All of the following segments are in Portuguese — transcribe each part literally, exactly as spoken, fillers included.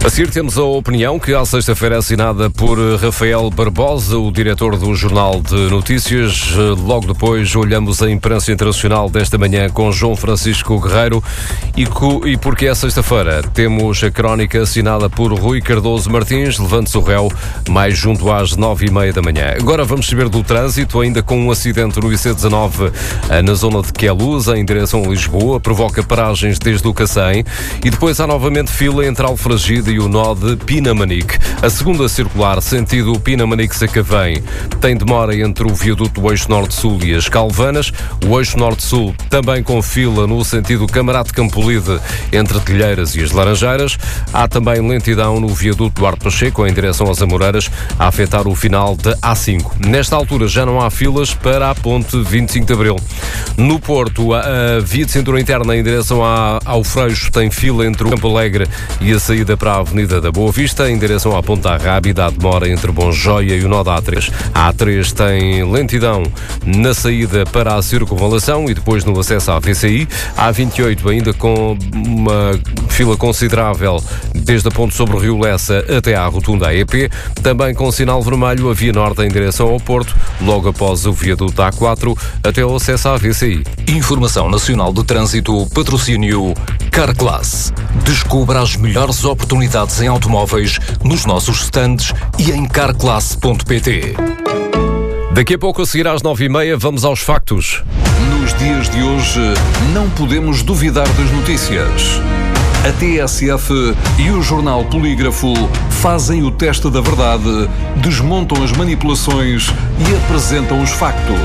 A seguir temos a opinião que à sexta-feira é assinada por Rafael Barbosa, o diretor do Jornal de Notícias. Logo depois olhamos a imprensa internacional desta manhã com João Francisco Guerreiro. E, co, e porque é sexta-feira, temos a crónica assinada por Rui Cardoso Martins, Levante-se o réu, mais junto às nove e meia da manhã. Agora vamos saber do trânsito, ainda com um acidente no I C dezanove na zona de Queluz, em direção a Lisboa, provoca paragens desde o Cacém, e depois há novamente fila entre Alfragide e o nó de Pinamanique. A segunda circular, sentido Pinamanique-Sacavém, tem demora entre o viaduto do Eixo Norte-Sul e as Calvanas. O Eixo Norte-Sul também com fila no sentido Camarate Campolide, entre Telheiras e as Laranjeiras. Há também lentidão no viaduto Duarte Pacheco, em direção às Amoreiras, a afetar o final da A cinco. Nesta altura já não há filas para a ponte vinte e cinco de Abril. No Porto, a, a via de cintura interna em direção à, ao Freixo tem fila entre o Campo Alegre e a saída para a Avenida da Boa Vista, em direção à Ponta Rábida, há demora entre Bom Joia e o nó da A três. A A três tem lentidão na saída para a circunvalação e depois no acesso à V C I. A A vinte e oito ainda com uma fila considerável desde a ponte sobre o Rio Lessa até à rotunda A E P. Também com sinal vermelho a Via Norte em direção ao Porto, logo após o viaduto A quatro até ao acesso à V C I. Informação Nacional de Trânsito, patrocínio Carclass. Descubra as melhores oportunidades em automóveis nos nossos stands e em carclass ponto pt. Daqui a pouco, a seguir às nove e meia, vamos aos factos. Nos dias de hoje, não podemos duvidar das notícias. A T S F e o jornal Polígrafo fazem o teste da verdade, desmontam as manipulações e apresentam os factos.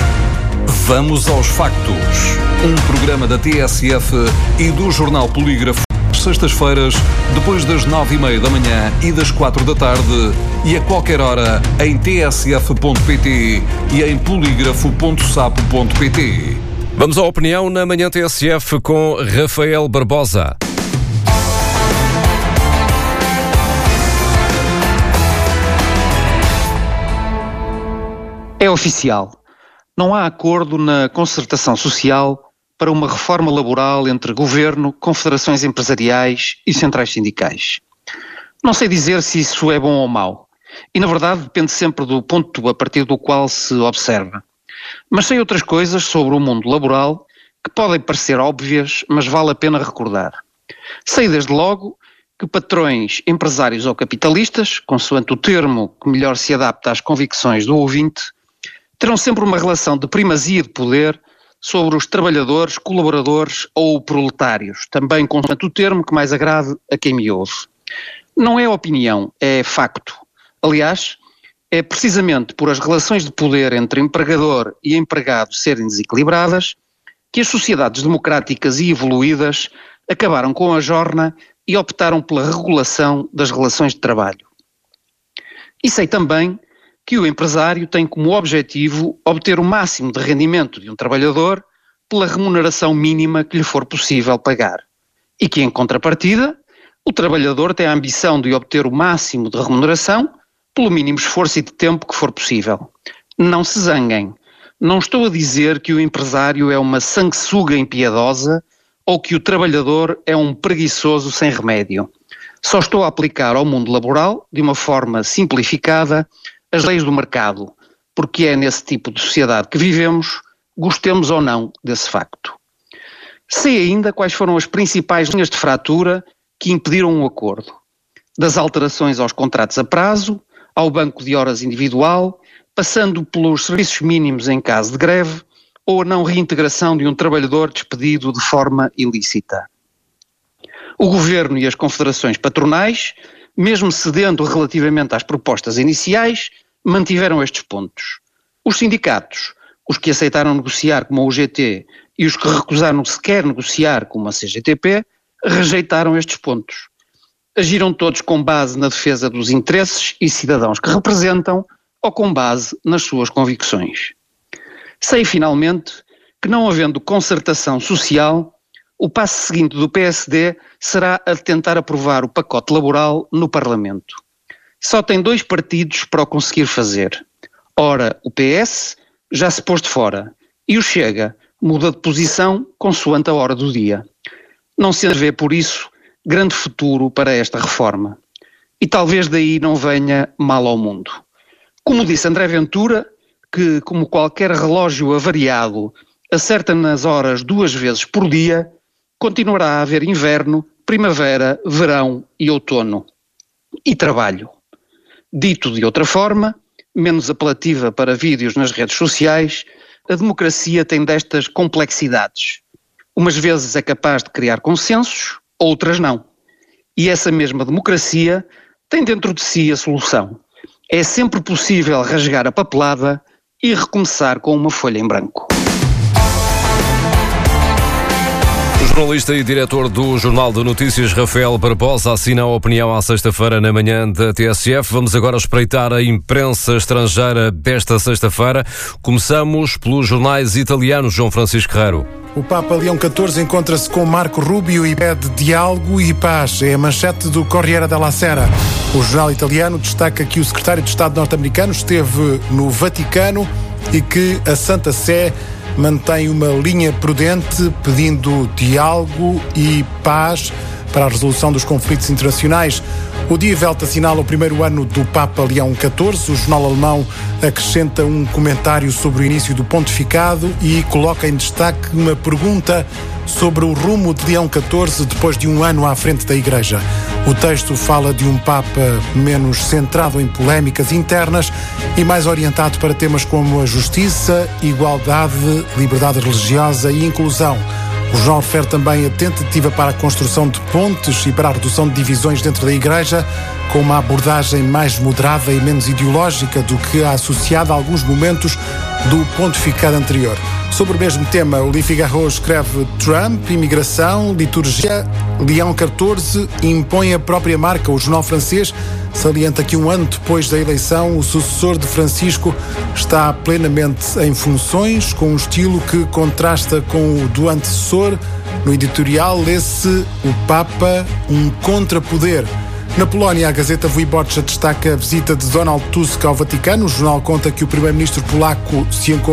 Vamos aos factos. Um programa da T S F e do jornal Polígrafo, sextas-feiras, depois das nove e meia da manhã e das quatro da tarde, e a qualquer hora em t s f ponto p t e em polígrafo ponto sapo ponto p t. Vamos à opinião na manhã T S F com Rafael Barbosa. É oficial. Não há acordo na concertação social para uma reforma laboral entre governo, confederações empresariais e centrais sindicais. Não sei dizer se isso é bom ou mau, e na verdade depende sempre do ponto a partir do qual se observa. Mas sei outras coisas sobre o mundo laboral que podem parecer óbvias, mas vale a pena recordar. Sei desde logo que patrões, empresários ou capitalistas, consoante o termo que melhor se adapta às convicções do ouvinte, terão sempre uma relação de primazia de poder sobre os trabalhadores, colaboradores ou proletários, também consoante o termo que mais agrade a quem me ouve. Não é opinião, é facto. Aliás, é precisamente por as relações de poder entre empregador e empregado serem desequilibradas que as sociedades democráticas e evoluídas acabaram com a jorna e optaram pela regulação das relações de trabalho. E sei também que o empresário tem como objetivo obter o máximo de rendimento de um trabalhador pela remuneração mínima que lhe for possível pagar. E que, em contrapartida, o trabalhador tem a ambição de obter o máximo de remuneração pelo mínimo esforço e de tempo que for possível. Não se zanguem. Não estou a dizer que o empresário é uma sanguessuga impiedosa ou que o trabalhador é um preguiçoso sem remédio. Só estou a aplicar ao mundo laboral, de uma forma simplificada, as leis do mercado, porque é nesse tipo de sociedade que vivemos, gostemos ou não desse facto. Sei ainda quais foram as principais linhas de fratura que impediram um acordo. Das alterações aos contratos a prazo, ao banco de horas individual, passando pelos serviços mínimos em caso de greve, ou a não reintegração de um trabalhador despedido de forma ilícita. O Governo e as confederações patronais, mesmo cedendo relativamente às propostas iniciais, mantiveram estes pontos. Os sindicatos, os que aceitaram negociar como a U G T e os que recusaram sequer negociar como a C G T P, rejeitaram estes pontos. Agiram todos com base na defesa dos interesses e cidadãos que representam ou com base nas suas convicções. Sei, finalmente, que não havendo concertação social, o passo seguinte do P S D será a de tentar aprovar o pacote laboral no Parlamento. Só tem dois partidos para o conseguir fazer. Ora, o P S já se pôs de fora e o Chega muda de posição consoante a hora do dia. Não se vê, por isso, grande futuro para esta reforma. E talvez daí não venha mal ao mundo. Como disse André Ventura, que como qualquer relógio avariado acerta nas horas duas vezes por dia, continuará a haver inverno, primavera, verão e outono. E trabalho. Dito de outra forma, menos apelativa para vídeos nas redes sociais, a democracia tem destas complexidades. Umas vezes é capaz de criar consensos, outras não. E essa mesma democracia tem dentro de si a solução. É sempre possível rasgar a papelada e recomeçar com uma folha em branco. O jornalista e diretor do Jornal de Notícias, Rafael Barbosa, assina a opinião à sexta-feira na manhã da T S F. Vamos agora espreitar a imprensa estrangeira desta sexta-feira. Começamos pelos jornais italianos, João Francisco Guerreiro. O Papa Leão catorze encontra-se com Marco Rubio e pede diálogo e paz. É a manchete do Corriere della Sera. O jornal italiano destaca que o secretário de Estado norte-americano esteve no Vaticano e que a Santa Sé mantém uma linha prudente pedindo diálogo e paz para a resolução dos conflitos internacionais. O Die Welt assinala o primeiro ano do Papa Leão catorze. O jornal alemão acrescenta um comentário sobre o início do pontificado e coloca em destaque uma pergunta sobre o rumo de Leão catorze depois de um ano à frente da Igreja. O texto fala de um Papa menos centrado em polémicas internas e mais orientado para temas como a justiça, igualdade, liberdade religiosa e inclusão. O jornal refere também a tentativa para a construção de pontes e para a redução de divisões dentro da Igreja, com uma abordagem mais moderada e menos ideológica do que a associada a alguns momentos do pontificado anterior. Sobre o mesmo tema, o Le Figaro escreve: Trump, imigração, liturgia, Leão catorze impõe a própria marca. O jornal francês salienta que um ano depois da eleição, o sucessor de Francisco está plenamente em funções, com um estilo que contrasta com o do antecessor. No editorial lê-se: o Papa, um contrapoder. Na Polónia, a Gazeta Wyborcza destaca a visita de Donald Tusk ao Vaticano. O jornal conta que o primeiro-ministro polaco se encontra